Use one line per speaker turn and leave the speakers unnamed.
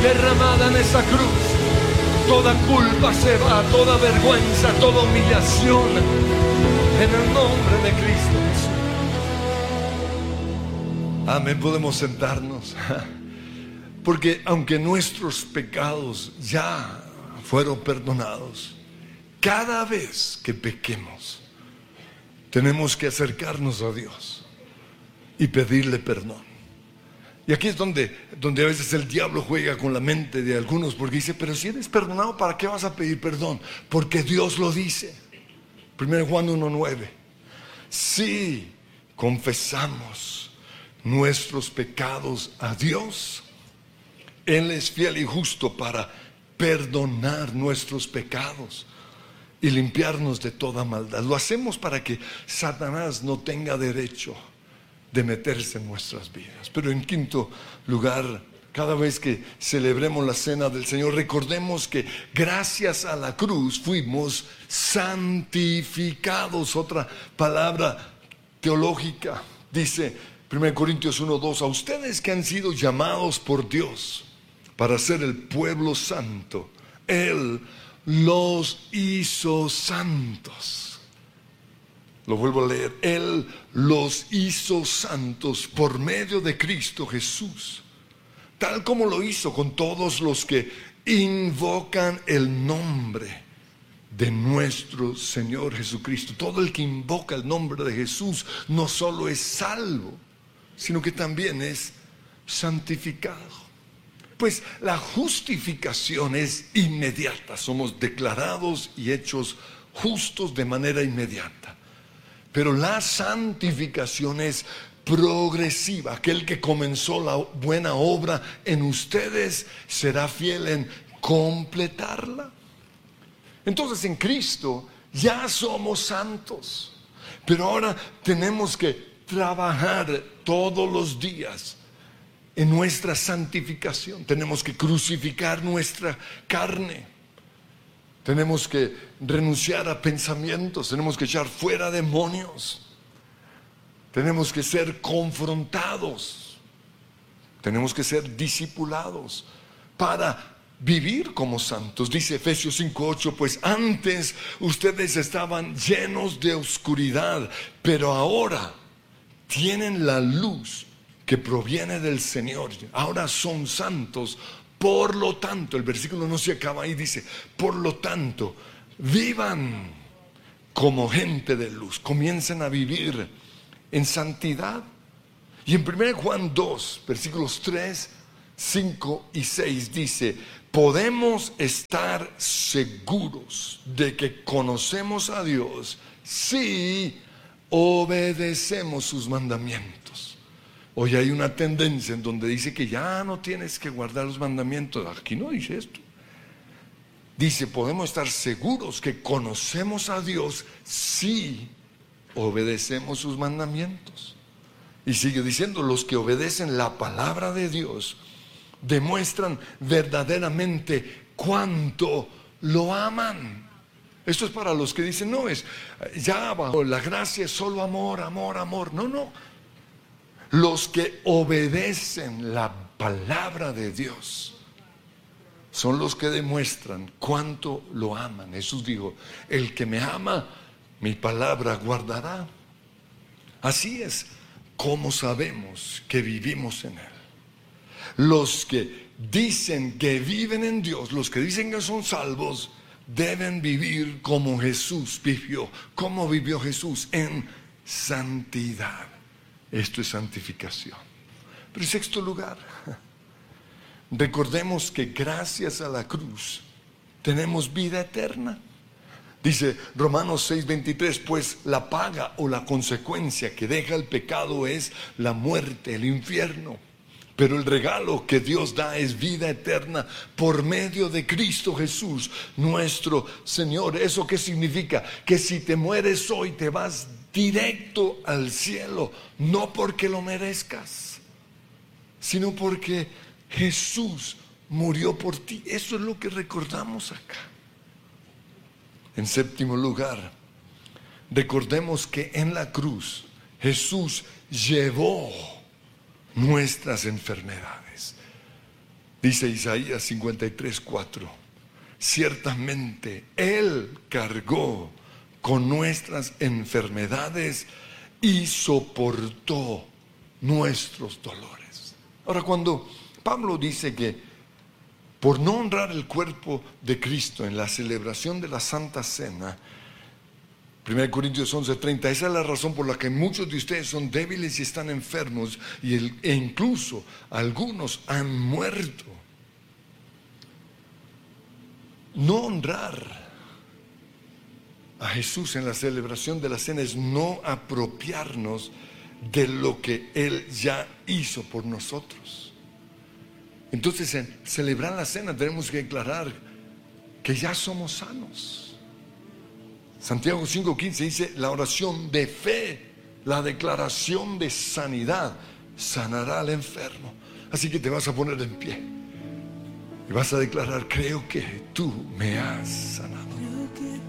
derramada en esa cruz. Toda culpa se va, toda vergüenza, toda humillación, en el nombre de Cristo Jesús. Amén, podemos sentarnos. Porque aunque nuestros pecados ya fueron perdonados, cada vez que pequemos, tenemos que acercarnos a Dios y pedirle perdón. Y aquí es donde a veces el diablo juega con la mente de algunos, porque dice, pero si eres perdonado, ¿para qué vas a pedir perdón? Porque Dios lo dice. 1 Juan 1:9. Si confesamos nuestros pecados a Dios, Él es fiel y justo para perdonar nuestros pecados y limpiarnos de toda maldad. Lo hacemos para que Satanás no tenga derecho de meterse en nuestras vidas. Pero en quinto lugar, cada vez que celebremos la cena del Señor, recordemos que gracias a la cruz fuimos santificados. Otra palabra teológica dice 1 Corintios 1:2: a ustedes que han sido llamados por Dios para ser el pueblo santo, Él los hizo santos. Lo vuelvo a leer. Él los hizo santos por medio de Cristo Jesús, tal como lo hizo con todos los que invocan el nombre de nuestro Señor Jesucristo. Todo el que invoca el nombre de Jesús no solo es salvo, sino que también es santificado. Pues la justificación es inmediata. Somos declarados y hechos justos de manera inmediata. Pero la santificación es progresiva. Aquel que comenzó la buena obra en ustedes será fiel en completarla. Entonces en Cristo ya somos santos, pero ahora tenemos que trabajar todos los días en nuestra santificación. Tenemos que crucificar nuestra carne. Tenemos que renunciar a pensamientos, tenemos que echar fuera demonios, tenemos que ser confrontados, tenemos que ser discipulados para vivir como santos. Dice Efesios 5:8: pues antes ustedes estaban llenos de oscuridad, pero ahora tienen la luz que proviene del Señor. Ahora son santos. Por lo tanto, el versículo no se acaba ahí, dice, por lo tanto, vivan como gente de luz. Comiencen a vivir en santidad. Y en 1 Juan 2, versículos 3, 5 y 6 dice: podemos estar seguros de que conocemos a Dios si obedecemos sus mandamientos. Hoy hay una tendencia en donde dice que ya no tienes que guardar los mandamientos. Aquí no dice esto. Dice, podemos estar seguros que conocemos a Dios si obedecemos sus mandamientos. Y sigue diciendo, los que obedecen la palabra de Dios demuestran verdaderamente cuánto lo aman. Esto es para los que dicen, no, es ya bajo la gracia es solo amor, amor, amor. No, no. Los que obedecen la palabra de Dios son los que demuestran cuánto lo aman. Jesús dijo, el que me ama, mi palabra guardará. Así es como sabemos que vivimos en Él. Los que dicen que viven en Dios, los que dicen que son salvos, deben vivir como Jesús vivió. ¿Cómo vivió Jesús? En santidad. Esto es santificación. Pero en sexto lugar, recordemos que gracias a la cruz tenemos vida eterna. Dice Romanos 6:23, pues la paga o la consecuencia que deja el pecado es la muerte, el infierno. Pero el regalo que Dios da es vida eterna por medio de Cristo Jesús, nuestro Señor. ¿Eso qué significa? Que si te mueres hoy te vas directo al cielo, no porque lo merezcas, sino porque Jesús murió por ti. Eso es lo que recordamos acá. En séptimo lugar, recordemos que en la cruz Jesús llevó nuestras enfermedades. Dice Isaías 53:4, ciertamente Él cargó con nuestras enfermedades y soportó nuestros dolores. Ahora, cuando Pablo dice que por no honrar el cuerpo de Cristo en la celebración de la Santa Cena, 1 Corintios 11:30, esa es la razón por la que muchos de ustedes son débiles y están enfermos e incluso algunos han muerto. No honrar a Jesús en la celebración de la cena es no apropiarnos de lo que Él ya hizo por nosotros. Entonces, en celebrar la cena tenemos que declarar que ya somos sanos. Santiago 5:15 dice, la oración de fe, la declaración de sanidad, sanará al enfermo. Así que te vas a poner en pie y vas a declarar, creo que tú me has sanado.